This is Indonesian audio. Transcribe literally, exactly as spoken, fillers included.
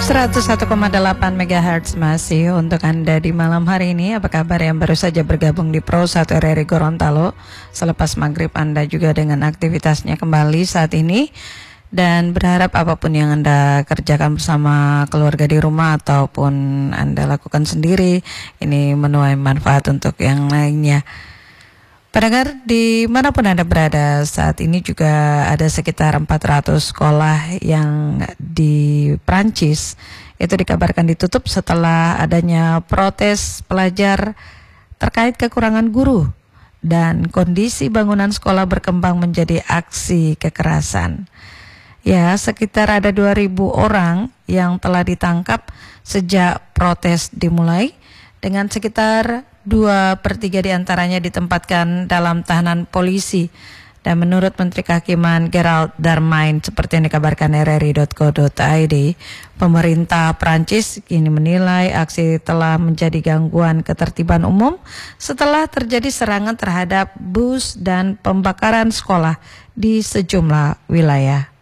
seratus satu koma delapan megahertz masih untuk Anda di malam hari ini. Apa kabar yang baru saja bergabung di Pro satu R R I Gorontalo? Selepas maghrib Anda juga dengan aktivitasnya kembali saat ini. Dan berharap apapun yang Anda kerjakan bersama keluarga di rumah ataupun Anda lakukan sendiri, ini menuai manfaat untuk yang lainnya. Pendengar dimanapun Anda berada saat ini juga ada sekitar empat ratus sekolah yang di Prancis itu dikabarkan ditutup setelah adanya protes pelajar terkait kekurangan guru dan kondisi bangunan sekolah berkembang menjadi aksi kekerasan. Ya, sekitar ada dua ribu orang yang telah ditangkap sejak protes dimulai dengan sekitar dua per tiga diantaranya ditempatkan dalam tahanan polisi. Dan menurut Menteri Kehakiman Gerald Darmain, seperti yang dikabarkan R R I dot co dot I D, pemerintah Prancis kini menilai aksi telah menjadi gangguan ketertiban umum setelah terjadi serangan terhadap bus dan pembakaran sekolah di sejumlah wilayah.